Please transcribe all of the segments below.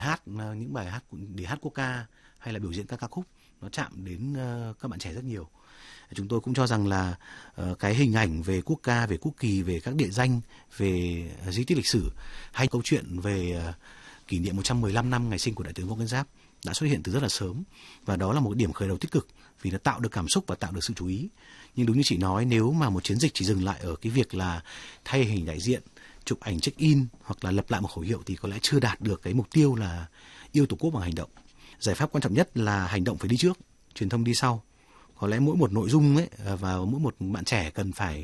hát những bài hát để hát quốc ca hay là biểu diễn các ca khúc, nó chạm đến các bạn trẻ rất nhiều. Chúng tôi cũng cho rằng là cái hình ảnh về quốc ca, về quốc kỳ, về các địa danh, về di tích lịch sử hay câu chuyện về kỷ niệm 115 năm ngày sinh của Đại tướng Võ Nguyên Giáp đã xuất hiện từ rất là sớm, và đó là một điểm khởi đầu tích cực vì nó tạo được cảm xúc và tạo được sự chú ý. Nhưng đúng như chị nói, nếu mà một chiến dịch chỉ dừng lại ở cái việc là thay hình đại diện, chụp ảnh check-in hoặc là lập lại một khẩu hiệu thì có lẽ chưa đạt được cái mục tiêu là yêu Tổ quốc bằng hành động. Giải pháp quan trọng nhất là hành động phải đi trước, truyền thông đi sau. Có lẽ mỗi một nội dung ấy và mỗi một bạn trẻ cần phải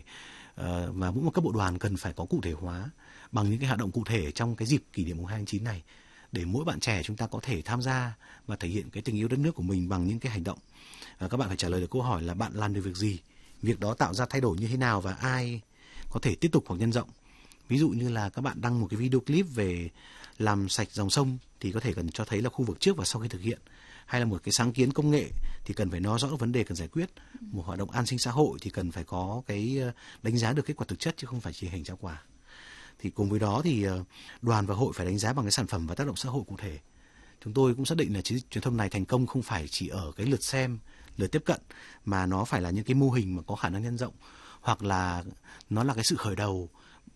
và mỗi một cấp bộ đoàn cần phải có cụ thể hóa bằng những cái hoạt động cụ thể trong cái dịp kỷ niệm 2 tháng 9 này, để mỗi bạn trẻ chúng ta có thể tham gia và thể hiện cái tình yêu đất nước của mình bằng những cái hành động. Các bạn phải trả lời được câu hỏi là bạn làm được việc gì, việc đó tạo ra thay đổi như thế nào và ai có thể tiếp tục hoặc nhân rộng. Ví dụ như là các bạn đăng một cái video clip về làm sạch dòng sông thì có thể cần cho thấy là khu vực trước và sau khi thực hiện, hay là một cái sáng kiến công nghệ thì cần phải nói rõ vấn đề cần giải quyết. Một hoạt động an sinh xã hội thì cần phải có cái đánh giá được kết quả thực chất chứ không phải chỉ hình trao quà. Thì cùng với đó thì đoàn và hội phải đánh giá bằng cái sản phẩm và tác động xã hội cụ thể. Chúng tôi cũng xác định là truyền thông này thành công không phải chỉ ở cái lượt xem, lượt tiếp cận, mà nó phải là những cái mô hình mà có khả năng nhân rộng, hoặc là nó là cái sự khởi đầu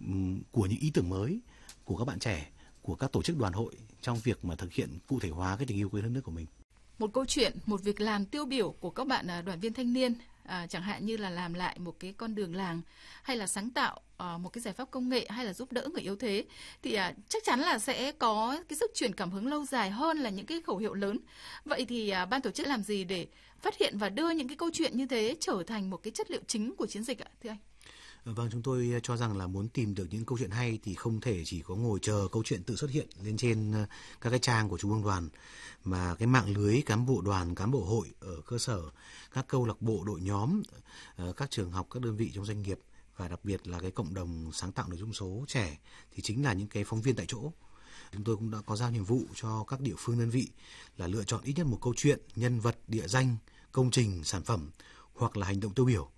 của những ý tưởng mới của các bạn trẻ, của các tổ chức đoàn hội trong việc mà thực hiện cụ thể hóa cái tình yêu quê hương nước của mình. Một câu chuyện, một việc làm tiêu biểu của các bạn đoàn viên thanh niên, chẳng hạn như là làm lại một cái con đường làng, hay là sáng tạo một cái giải pháp công nghệ, hay là giúp đỡ người yếu thế, thì chắc chắn là sẽ có cái sức truyền cảm hứng lâu dài hơn là những cái khẩu hiệu lớn. Vậy thì ban tổ chức làm gì để phát hiện và đưa những cái câu chuyện như thế trở thành một cái chất liệu chính của chiến dịch ạ, thưa anh? Vâng, chúng tôi cho rằng là muốn tìm được những câu chuyện hay thì không thể chỉ có ngồi chờ câu chuyện tự xuất hiện lên trên các cái trang của Trung ương Đoàn, mà cái mạng lưới cán bộ đoàn, cán bộ hội ở cơ sở, các câu lạc bộ, đội nhóm, các trường học, các đơn vị trong doanh nghiệp và đặc biệt là cái cộng đồng sáng tạo nội dung số trẻ thì chính là những cái phóng viên tại chỗ. Chúng tôi cũng đã có giao nhiệm vụ cho các địa phương đơn vị là lựa chọn ít nhất một câu chuyện, nhân vật, địa danh, công trình, sản phẩm hoặc là hành động tiêu biểu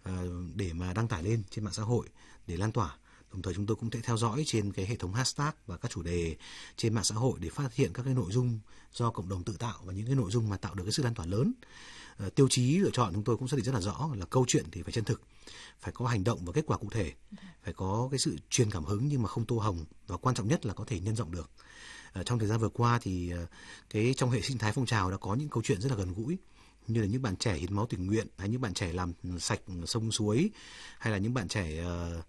để mà đăng tải lên trên mạng xã hội để lan tỏa. Đồng thời chúng tôi cũng sẽ theo dõi trên cái hệ thống hashtag và các chủ đề trên mạng xã hội để phát hiện các cái nội dung do cộng đồng tự tạo và những cái nội dung mà tạo được cái sự lan tỏa lớn. Tiêu chí lựa chọn chúng tôi cũng xác định rất là rõ là câu chuyện thì phải chân thực, phải có hành động và kết quả cụ thể, phải có cái sự truyền cảm hứng nhưng mà không tô hồng, và quan trọng nhất là có thể nhân rộng được. Trong thời gian vừa qua thì cái trong hệ sinh thái phong trào đã có những câu chuyện rất là gần gũi, như là những bạn trẻ hiến máu tình nguyện, hay những bạn trẻ làm sạch sông suối, hay là những bạn trẻ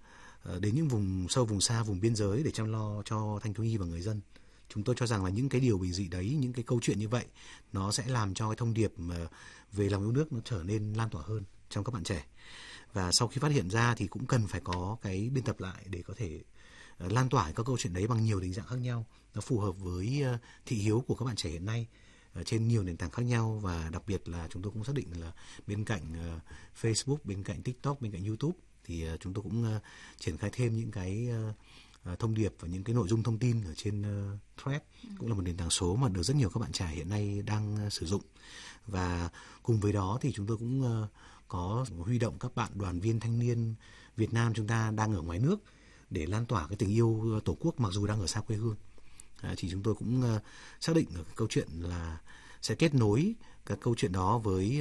đến những vùng sâu, vùng xa, vùng biên giới để chăm lo cho thanh thiếu nhi và người dân. Chúng tôi cho rằng là những cái điều bình dị đấy, những cái câu chuyện như vậy, nó sẽ làm cho cái thông điệp về lòng yêu nước nó trở nên lan tỏa hơn trong các bạn trẻ. Và sau khi phát hiện ra thì cũng cần phải có cái biên tập lại để có thể lan tỏa các câu chuyện đấy bằng nhiều định dạng khác nhau, nó phù hợp với thị hiếu của các bạn trẻ hiện nay trên nhiều nền tảng khác nhau. Và đặc biệt là chúng tôi cũng xác định là bên cạnh Facebook, bên cạnh TikTok, bên cạnh YouTube thì chúng tôi cũng triển khai thêm những cái thông điệp và những cái nội dung thông tin ở trên Thread, cũng là một nền tảng số mà được rất nhiều các bạn trẻ hiện nay đang sử dụng. Và cùng với đó thì chúng tôi cũng có huy động các bạn đoàn viên thanh niên Việt Nam chúng ta đang ở ngoài nước để lan tỏa cái tình yêu Tổ quốc mặc dù đang ở xa quê hương. Thì chúng tôi cũng xác định ở câu chuyện là sẽ kết nối các câu chuyện đó với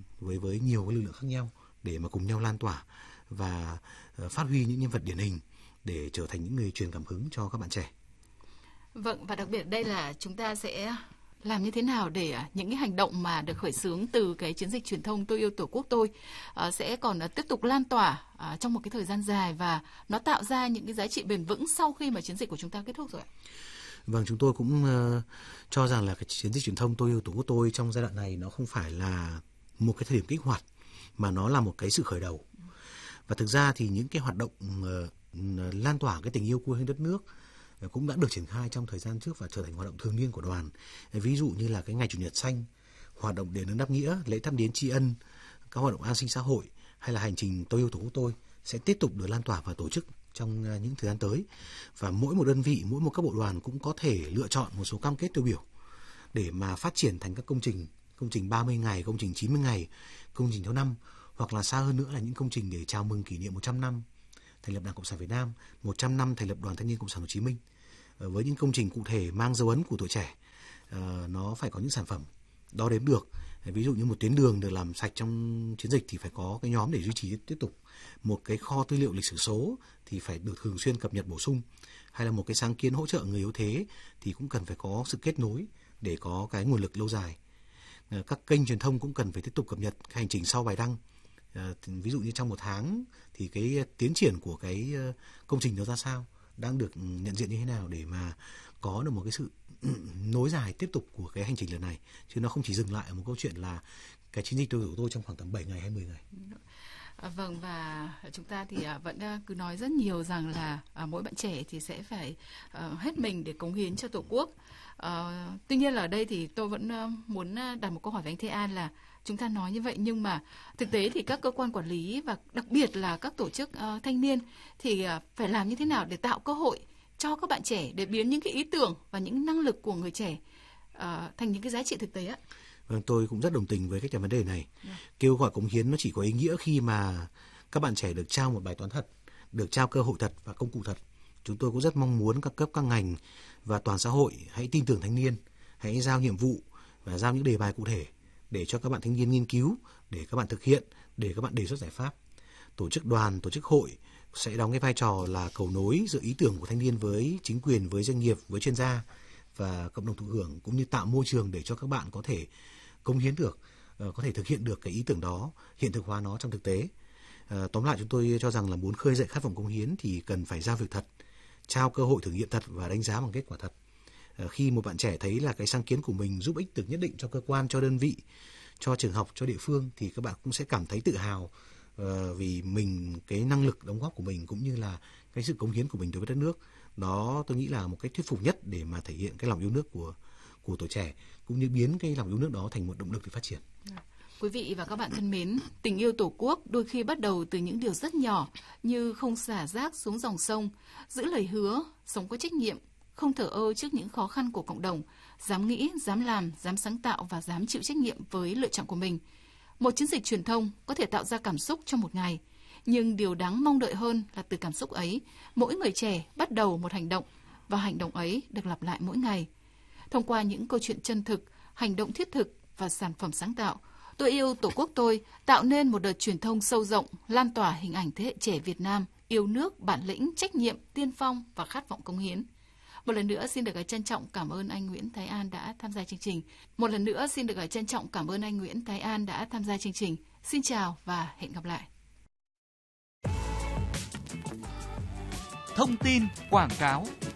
nhiều cái lực lượng khác nhau để mà cùng nhau lan tỏa và phát huy những nhân vật điển hình để trở thành những người truyền cảm hứng cho các bạn trẻ. Vâng, và đặc biệt đây là chúng ta sẽ làm như thế nào để những cái hành động mà được khởi xướng từ cái chiến dịch truyền thông Tôi yêu Tổ quốc tôi sẽ còn tiếp tục lan tỏa trong một cái thời gian dài và nó tạo ra những cái giá trị bền vững sau khi mà chiến dịch của chúng ta kết thúc rồi ạ? Vâng, chúng tôi cũng cho rằng là cái chiến dịch truyền thông Tôi yêu Tổ quốc tôi trong giai đoạn này nó không phải là một cái thời điểm kích hoạt, mà nó là một cái sự khởi đầu. Và thực ra thì những cái hoạt động lan tỏa cái tình yêu quê hương đất nước cũng đã được triển khai trong thời gian trước và trở thành hoạt động thường niên của đoàn. Ví dụ như là cái ngày Chủ nhật xanh, hoạt động đền ơn đáp nghĩa, lễ thắp nến tri ân, các hoạt động an sinh xã hội hay là hành trình Tôi yêu Tổ quốc tôi sẽ tiếp tục được lan tỏa và tổ chức trong những thời gian tới. Và mỗi một đơn vị, mỗi một các bộ đoàn cũng có thể lựa chọn một số cam kết tiêu biểu để mà phát triển thành các công trình 30 ngày, công trình 90 ngày, công trình theo năm, hoặc là xa hơn nữa là những công trình để chào mừng kỷ niệm 100 năm thành lập Đảng Cộng sản Việt Nam, 100 năm thành lập Đoàn Thanh niên Cộng sản Hồ Chí Minh. với những công trình cụ thể mang dấu ấn của tuổi trẻ. Nó phải có những sản phẩm đo đếm được. Ví dụ như một tuyến đường được làm sạch trong chiến dịch thì phải có cái nhóm để duy trì tiếp tục. Một cái kho tư liệu lịch sử số thì phải được thường xuyên cập nhật bổ sung. Hay là một cái sáng kiến hỗ trợ người yếu thế thì cũng cần phải có sự kết nối để có cái nguồn lực lâu dài. Các kênh truyền thông cũng cần phải tiếp tục cập nhật hành trình sau bài đăng. Ví dụ như trong một tháng thì cái tiến triển của cái công trình đó ra sao, đang được nhận diện như thế nào để mà có được một cái sự nối dài tiếp tục của cái hành trình lần này, chứ nó không chỉ dừng lại ở một câu chuyện là cái chiến dịch tôi của tôi trong khoảng tầm 7 ngày hay 10 ngày. Vâng, và chúng ta thì vẫn cứ nói rất nhiều rằng là mỗi bạn trẻ thì sẽ phải hết mình để cống hiến cho Tổ quốc. Tuy nhiên là ở đây thì tôi vẫn muốn đặt một câu hỏi với anh Thế An là chúng ta nói như vậy nhưng mà thực tế thì các cơ quan quản lý và đặc biệt là các tổ chức thanh niên thì phải làm như thế nào để tạo cơ hội cho các bạn trẻ để biến những cái ý tưởng và những năng lực của người trẻ thành những cái giá trị thực tế ạ? Vâng, tôi cũng rất đồng tình với cách trả vấn đề này. Kêu gọi cống hiến nó chỉ có ý nghĩa khi mà các bạn trẻ được trao một bài toán thật, được trao cơ hội thật và công cụ thật. Chúng tôi cũng rất mong muốn các cấp, các ngành và toàn xã hội hãy tin tưởng thanh niên, hãy giao nhiệm vụ và giao những đề bài cụ thể để cho các bạn thanh niên nghiên cứu, để các bạn thực hiện, để các bạn đề xuất giải pháp. Tổ chức đoàn, tổ chức hội sẽ đóng cái vai trò là cầu nối giữa ý tưởng của thanh niên với chính quyền, với doanh nghiệp, với chuyên gia và cộng đồng thụ hưởng, cũng như tạo môi trường để cho các bạn có thể cống hiến được, có thể thực hiện được cái ý tưởng đó, hiện thực hóa nó trong thực tế. Tóm lại chúng tôi cho rằng là muốn khơi dậy khát vọng cống hiến thì cần phải giao việc thật, trao cơ hội thử nghiệm thật và đánh giá bằng kết quả thật. Khi một bạn trẻ thấy là cái sáng kiến của mình giúp ích được nhất định cho cơ quan, cho đơn vị, cho trường học, cho địa phương thì các bạn cũng sẽ cảm thấy tự hào vì mình, cái năng lực đóng góp của mình cũng như là cái sự cống hiến của mình đối với đất nước. Đó tôi nghĩ là một cách thuyết phục nhất để mà thể hiện cái lòng yêu nước của tuổi trẻ, cũng như biến cái lòng yêu nước đó thành một động lực để phát triển. Quý vị và các bạn thân mến, tình yêu Tổ quốc đôi khi bắt đầu từ những điều rất nhỏ như không xả rác xuống dòng sông, giữ lời hứa, sống có trách nhiệm, không thờ ơ trước những khó khăn của cộng đồng, dám nghĩ, dám làm, dám sáng tạo và dám chịu trách nhiệm với lựa chọn của mình. Một chiến dịch truyền thông có thể tạo ra cảm xúc trong một ngày, nhưng điều đáng mong đợi hơn là từ cảm xúc ấy, mỗi người trẻ bắt đầu một hành động và hành động ấy được lặp lại mỗi ngày. Thông qua những câu chuyện chân thực, hành động thiết thực và sản phẩm sáng tạo, Tôi yêu Tổ quốc tôi tạo nên một đợt truyền thông sâu rộng, lan tỏa hình ảnh thế hệ trẻ Việt Nam yêu nước, bản lĩnh, trách nhiệm, tiên phong và khát vọng cống hiến. Một lần nữa xin được trân trọng cảm ơn anh Nguyễn Thái An đã tham gia chương trình. Xin chào và hẹn gặp lại. Thông tin quảng cáo.